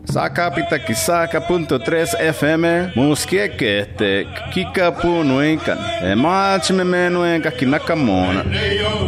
Sacapita.3 FM Muskieke te Kika Punuikan Mach me menuenka Kinakamona